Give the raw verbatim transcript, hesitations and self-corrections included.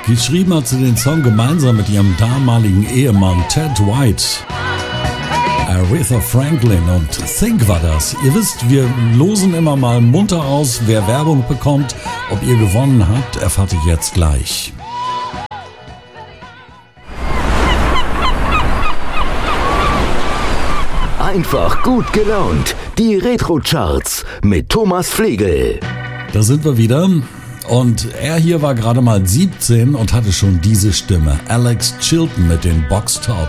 Geschrieben hat sie den Song gemeinsam mit ihrem damaligen Ehemann Ted White. Aretha Franklin und Think war das. Ihr wisst, wir losen immer mal munter aus, wer Werbung bekommt. Ob ihr gewonnen habt, erfahrt ihr jetzt gleich. Einfach gut gelaunt. Die Retro-Charts mit Thomas Flegel. Da sind wir wieder. Und er hier war gerade mal siebzehn und hatte schon diese Stimme. Alex Chilton mit den Box Tops.